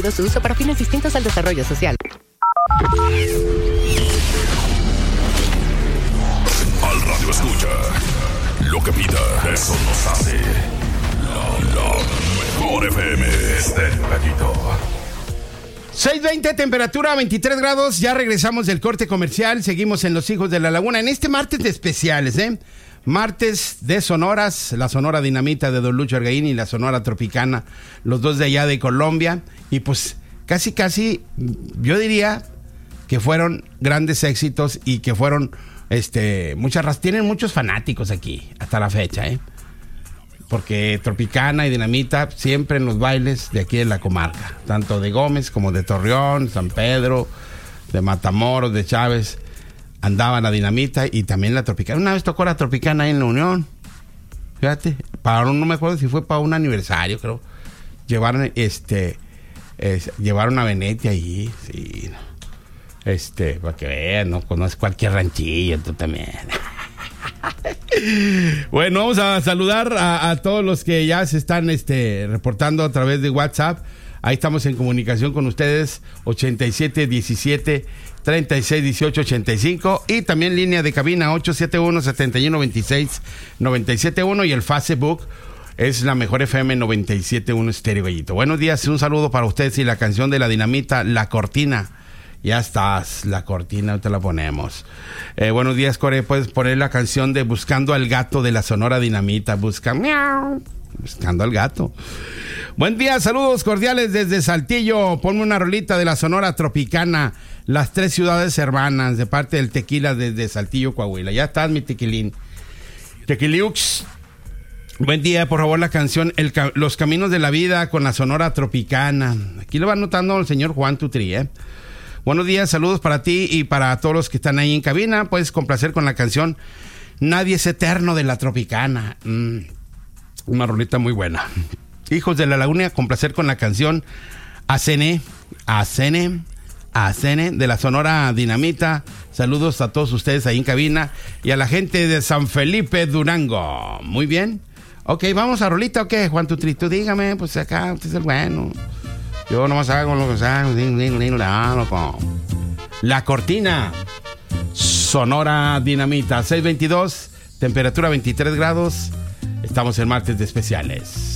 Su uso para fines distintos al desarrollo social. Al radio escucha lo que pida, eso nos hace la mejor FM. Estéreo Gallito. 6:20, temperatura 23 grados. Ya regresamos del corte comercial. Seguimos en Los Hijos de la Laguna. En este martes de especiales, martes de sonoras, la Sonora Dinamita de Don Lucho Argaín y la Sonora Tropicana, los dos de allá de Colombia. Y pues casi, yo diría que fueron grandes éxitos y que fueron, tienen muchos fanáticos aquí, hasta la fecha, porque Tropicana y Dinamita siempre en los bailes de aquí de la comarca, tanto de Gómez como de Torreón, San Pedro, de Matamoros, de Chávez, andaba la Dinamita y también la Tropicana. Una vez tocó la Tropicana ahí en la Unión, fíjate, no me acuerdo si fue para un aniversario, creo. Llevaron a Venetia allí, sí, para que vean, no conoces cualquier ranchillo, tú también. Bueno, vamos a saludar a todos los que ya se están reportando a través de WhatsApp. Ahí estamos en comunicación con ustedes, 8717-3618-85, y también línea de cabina 871-7126-971, y el Facebook es la mejor FM 97.1 Estéreo Gallito. Buenos días, un saludo para ustedes y la canción de la Dinamita, La Cortina. Ya estás, La Cortina, te la ponemos. Buenos días, Core, puedes poner la canción de Buscando al Gato de la Sonora Dinamita. Buscando al gato. Buen día, saludos cordiales desde Saltillo. Ponme una rolita de la Sonora Tropicana, Las Tres Ciudades Hermanas, de parte del Tequila desde Saltillo, Coahuila. Ya estás, mi tequilín. Tequiliux. Buen día, por favor, la canción Los Caminos de la Vida con la Sonora Tropicana. Aquí lo va anotando el señor Juan Tutri, Buenos días, saludos para ti y para todos los que están ahí en cabina. Puedes complacer con la canción Nadie es Eterno de la Tropicana. Una rolita muy buena. Hijos de la Laguna, complacer con la canción Acene de la Sonora Dinamita. Saludos a todos ustedes ahí en cabina y a la gente de San Felipe, Durango. Muy bien. Ok, vamos a rolita, ¿ok? Juan Tutri, tú dígame, pues acá usted es el bueno. Yo nomás hago lo que hago. La Cortina, Sonora Dinamita, 6:22, temperatura 23 grados. Estamos en martes de especiales.